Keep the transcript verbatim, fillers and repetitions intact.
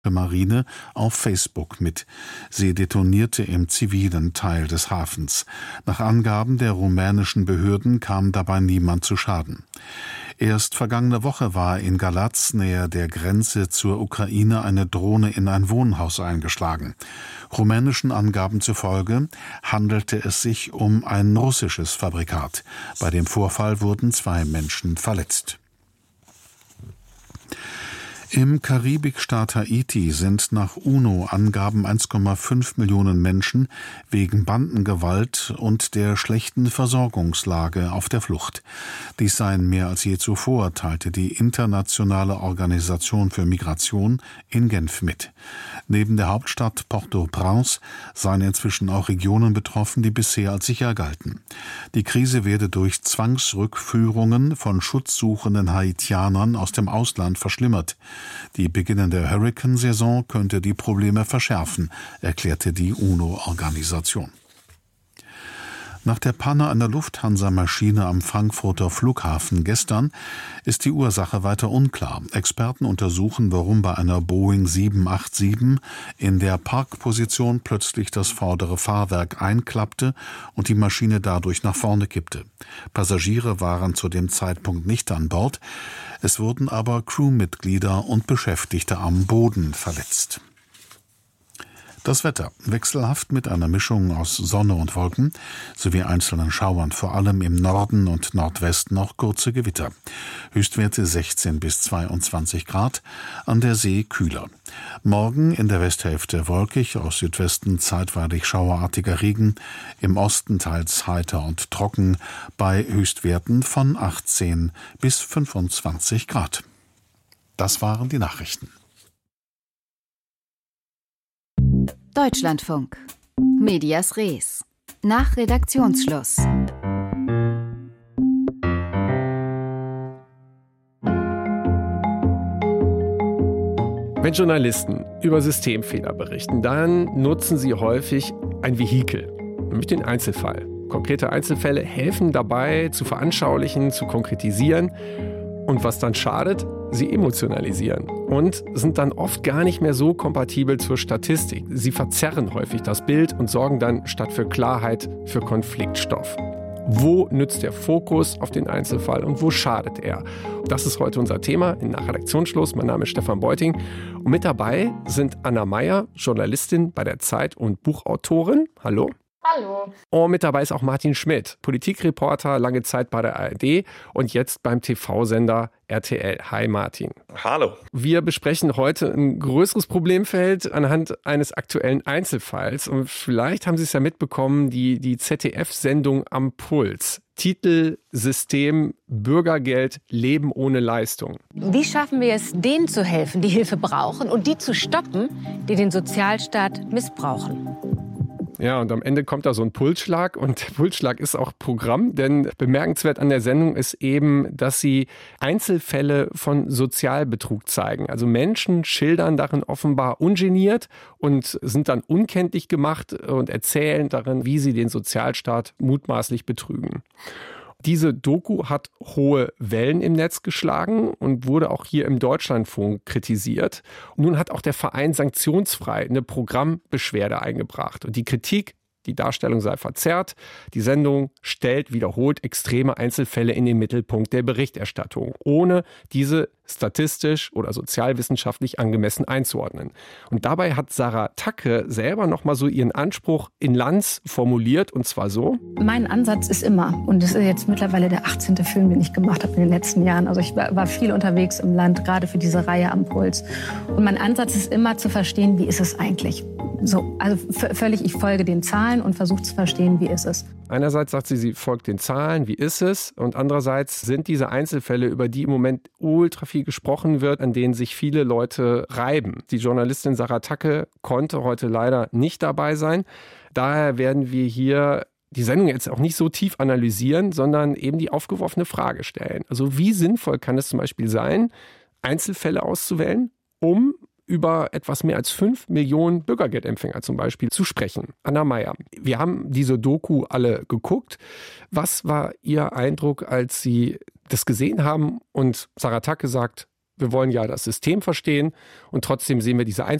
Marine auf Facebook mit. Sie detonierte im zivilen Teil des Hafens. Nach Angaben der rumänischen Behörden kam dabei niemand zu Schaden. Erst vergangene Woche war in Galatz, nähe der Grenze zur Ukraine, eine Drohne in ein Wohnhaus eingeschlagen. Rumänischen Angaben zufolge handelte es sich um ein russisches Fabrikat. Bei dem Vorfall wurden zwei Menschen verletzt. Im Karibikstaat Haiti sind nach UNO-Angaben eins Komma fünf Millionen Menschen wegen Bandengewalt und der schlechten Versorgungslage auf der Flucht. Dies seien mehr als je zuvor, teilte die Internationale Organisation für Migration in Genf mit. Neben der Hauptstadt Port-au-Prince seien inzwischen auch Regionen betroffen, die bisher als sicher galten. Die Krise werde durch Zwangsrückführungen von schutzsuchenden Haitianern aus dem Ausland verschlimmert. Die beginnende Hurrikansaison könnte die Probleme verschärfen, erklärte die UNO-Organisation. Nach der Panne einer Lufthansa-Maschine am Frankfurter Flughafen gestern ist die Ursache weiter unklar. Experten untersuchen, warum bei einer Boeing sieben acht sieben in der Parkposition plötzlich das vordere Fahrwerk einklappte und die Maschine dadurch nach vorne kippte. Passagiere waren zu dem Zeitpunkt nicht an Bord. Es wurden aber Crewmitglieder und Beschäftigte am Boden verletzt. Das Wetter wechselhaft mit einer Mischung aus Sonne und Wolken sowie einzelnen Schauern, vor allem im Norden und Nordwesten noch kurze Gewitter. Höchstwerte sechzehn bis zweiundzwanzig Grad, an der See kühler. Morgen in der Westhälfte wolkig, aus Südwesten zeitweilig schauerartiger Regen, im Osten teils heiter und trocken, bei Höchstwerten von achtzehn bis fünfundzwanzig Grad. Das waren die Nachrichten. Deutschlandfunk. Medias Res. Nach Redaktionsschluss. Wenn Journalisten über Systemfehler berichten, dann nutzen sie häufig ein Vehikel, nämlich den Einzelfall. Konkrete Einzelfälle helfen dabei, zu veranschaulichen, zu konkretisieren. Und was dann schadet, sie emotionalisieren und sind dann oft gar nicht mehr so kompatibel zur Statistik. Sie verzerren häufig das Bild und sorgen dann statt für Klarheit für Konfliktstoff. Wo nützt der Fokus auf den Einzelfall und wo schadet er? Das ist heute unser Thema in Nach Redaktionsschluss. Mein Name ist Stefan Beuting und mit dabei sind Anna Meyer, Journalistin bei der Zeit und Buchautorin. Hallo. Hallo. Und mit dabei ist auch Martin Schmidt, Politikreporter, lange Zeit bei der A R D und jetzt beim T V-Sender R T L. Hi Martin. Hallo. Wir besprechen heute ein größeres Problemfeld anhand eines aktuellen Einzelfalls. Und vielleicht haben Sie es ja mitbekommen, die, die Z D F-Sendung Am Puls. Titel, System, Bürgergeld, Leben ohne Leistung. Wie schaffen wir es, denen zu helfen, die Hilfe brauchen und die zu stoppen, die den Sozialstaat missbrauchen? Ja, und am Ende kommt da so ein Pulsschlag und der Pulsschlag ist auch Programm, denn bemerkenswert an der Sendung ist eben, dass sie Einzelfälle von Sozialbetrug zeigen. Also Menschen schildern darin offenbar ungeniert und sind dann unkenntlich gemacht und erzählen darin, wie sie den Sozialstaat mutmaßlich betrügen. Diese Doku hat hohe Wellen im Netz geschlagen und wurde auch hier im Deutschlandfunk kritisiert. Und nun hat auch der Verein Sanktionsfrei eine Programmbeschwerde eingebracht. Und die Kritik, die Darstellung sei verzerrt. Die Sendung stellt wiederholt extreme Einzelfälle in den Mittelpunkt der Berichterstattung, ohne diese statistisch oder sozialwissenschaftlich angemessen einzuordnen. Und dabei hat Sarah Tacke selber noch mal so ihren Anspruch in Lanz formuliert, und zwar so: Mein Ansatz ist immer, und das ist jetzt mittlerweile der achtzehnte Film, den ich gemacht habe in den letzten Jahren. Also ich war viel unterwegs im Land, gerade für diese Reihe Am Puls. Und mein Ansatz ist immer zu verstehen, wie ist es eigentlich? So, also v- völlig, ich folge den Zahlen und versuche zu verstehen, wie ist es. Einerseits sagt sie, sie folgt den Zahlen, wie ist es? Und andererseits sind diese Einzelfälle, über die im Moment ultra viel gesprochen wird, an denen sich viele Leute reiben. Die Journalistin Sarah Tacke konnte heute leider nicht dabei sein. Daher werden wir hier die Sendung jetzt auch nicht so tief analysieren, sondern eben die aufgeworfene Frage stellen. Also wie sinnvoll kann es zum Beispiel sein, Einzelfälle auszuwählen, um über etwas mehr als fünf Millionen Bürgergeldempfänger zum Beispiel zu sprechen. Anna Meyer, wir haben diese Doku alle geguckt. Was war Ihr Eindruck, als Sie das gesehen haben und Sarah Tacke sagt, Wir wollen ja das System verstehen und trotzdem sehen wir diese Einzelfälle